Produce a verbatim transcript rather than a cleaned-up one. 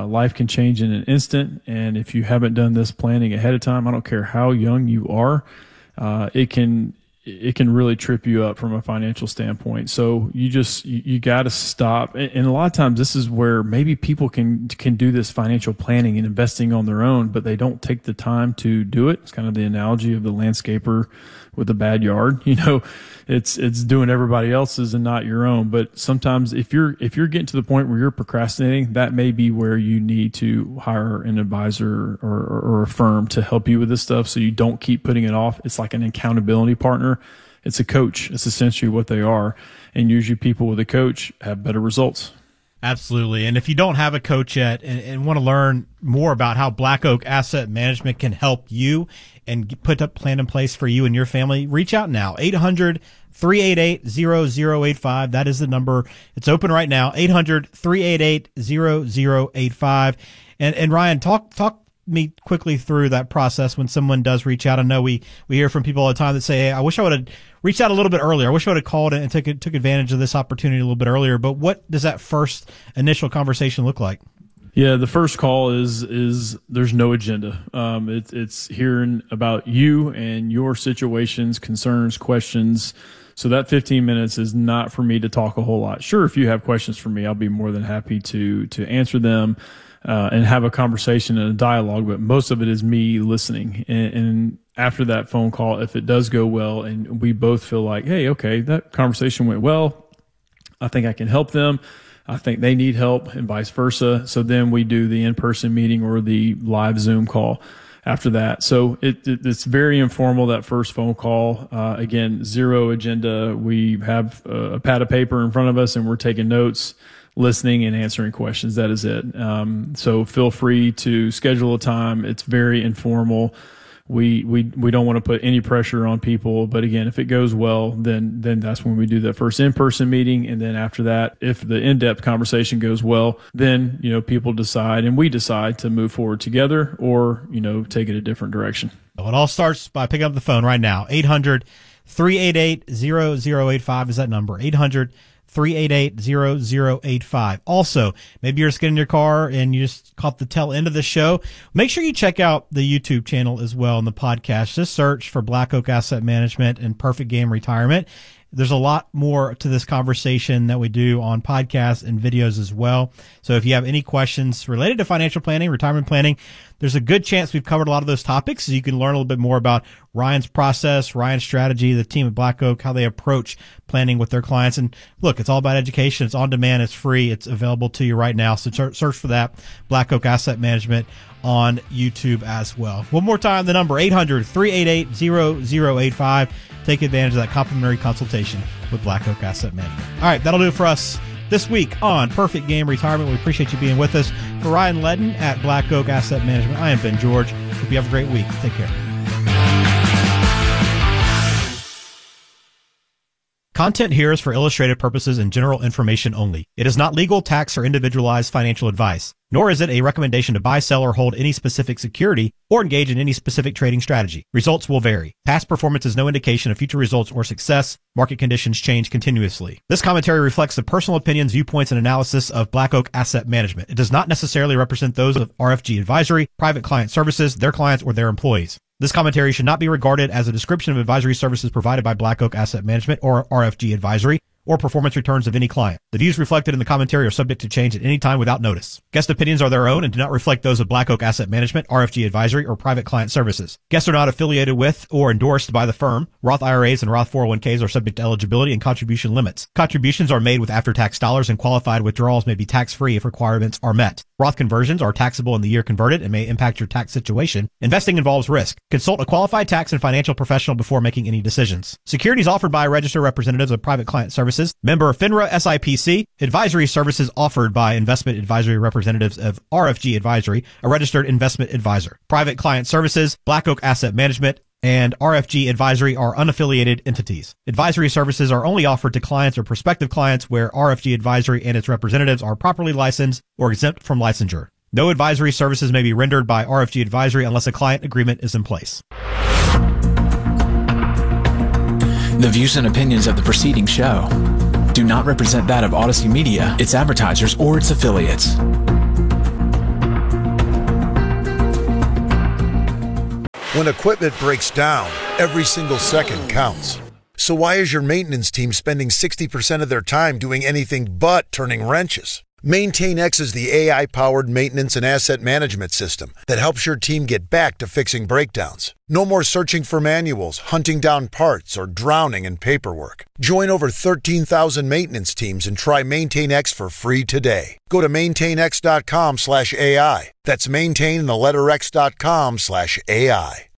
life can change in an instant. And if you haven't done this planning ahead of time, I don't care how young you are, uh, it can, it can really trip you up from a financial standpoint. So you just, you, you got to stop. And, and a lot of times this is where maybe people can, can do this financial planning and investing on their own, but they don't take the time to do it. It's kind of the analogy of the landscaper with a bad yard. You know, it's, it's doing everybody else's and not your own. But sometimes if you're, if you're getting to the point where you're procrastinating, that may be where you need to hire an advisor or, or, or a firm to help you with this stuff, so you don't keep putting it off. It's like an accountability partner. It's a coach. It's essentially what they are. And usually people with a coach have better results. Absolutely. And if you don't have a coach yet and, and want to learn more about how Black Oak Asset Management can help you and put a plan in place for you and your family, reach out now. eight hundred, three eight eight, zero zero eight five. That is the number. It's open right now. eight hundred, three eight eight, zero zero eight five. And, and Ryan, talk, talk me quickly through that process when someone does reach out. I know we, we hear from people all the time that say, hey, I wish I would have reached out a little bit earlier. I wish I would have called and took, took advantage of this opportunity a little bit earlier. But what does that first initial conversation look like? Yeah, the first call is, is there's no agenda. Um, it, it's hearing about you and your situations, concerns, questions. So that fifteen minutes is not for me to talk a whole lot. Sure, if you have questions for me, I'll be more than happy to, to answer them. Uh, and have a conversation and a dialogue, but most of it is me listening. And, and after that phone call, if it does go well and we both feel like, hey, okay, that conversation went well, I think I can help them, I think they need help, and vice versa. So then we do the in-person meeting or the live Zoom call after that. So it, it it's very informal, that first phone call. Uh, again, zero agenda. We have a, a pad of paper in front of us and we're taking notes, listening and answering questions. That is it. Um, so feel free to schedule a time. It's very informal. We, we, we don't want to put any pressure on people, but again, if it goes well, then, then that's when we do that first in-person meeting. And then after that, if the in-depth conversation goes well, then, you know, people decide and we decide to move forward together or, you know, take it a different direction. Well, it all starts by picking up the phone right now. eight hundred, three eight eight, zero zero eight five is that number. eight hundred, three eight eight, zero zero eight five. Also, maybe you're just getting in your car and you just caught the tail end of the show. Make sure you check out the YouTube channel as well and the podcast. Just search for Black Oak Asset Management and Perfect Game Retirement. There's a lot more to this conversation that we do on podcasts and videos as well. So if you have any questions related to financial planning, retirement planning, there's a good chance we've covered a lot of those topics. So you can learn a little bit more about Ryan's process, Ryan's strategy, the team at Black Oak, how they approach planning with their clients. And look, it's all about education. It's on demand. It's free. It's available to you right now. So search for that, Black Oak Asset Management, on YouTube as well. One more time, the number eight hundred, three eight eight, zero zero eight five. Take advantage of that complimentary consultation with Black Oak Asset Management. All right, that'll do it for us this week on Perfect Game Retirement. We appreciate you being with us. For Ryan Ledden at Black Oak Asset Management, I am Ben George. Hope you have a great week. Take care. Content here is for illustrative purposes and general information only. It is not legal, tax, or individualized financial advice, nor is it a recommendation to buy, sell, or hold any specific security or engage in any specific trading strategy. Results will vary. Past performance is no indication of future results or success. Market conditions change continuously. This commentary reflects the personal opinions, viewpoints, and analysis of Black Oak Asset Management. It does not necessarily represent those of R F G Advisory, Private Client Services, their clients, or their employees. This commentary should not be regarded as a description of advisory services provided by Black Oak Asset Management or R F G Advisory, or performance returns of any client. The views reflected in the commentary are subject to change at any time without notice. Guest opinions are their own and do not reflect those of Black Oak Asset Management, R F G Advisory, or Private Client Services. Guests are not affiliated with or endorsed by the firm. Roth I R As and Roth four oh one Ks are subject to eligibility and contribution limits. Contributions are made with after-tax dollars, and qualified withdrawals may be tax-free if requirements are met. Roth conversions are taxable in the year converted and may impact your tax situation. Investing involves risk. Consult a qualified tax and financial professional before making any decisions. Securities offered by registered representatives of Private Client Services, member of FINRA S I P C. Advisory services offered by investment advisory representatives of R F G Advisory, a registered investment advisor. Private Client Services, Black Oak Asset Management, and R F G Advisory are unaffiliated entities. Advisory services are only offered to clients or prospective clients where R F G Advisory and its representatives are properly licensed or exempt from licensure. No advisory services may be rendered by R F G Advisory unless a client agreement is in place. The views and opinions of the preceding show do not represent that of Odyssey Media, its advertisers, or its affiliates. When equipment breaks down, every single second counts. So why is your maintenance team spending sixty percent of their time doing anything but turning wrenches? MaintainX is the A I-powered maintenance and asset management system that helps your team get back to fixing breakdowns. No more searching for manuals, hunting down parts, or drowning in paperwork. Join over thirteen thousand maintenance teams and try MaintainX for free today. Go to maintainx.com slash AI. That's maintain the letter X dot com slash AI.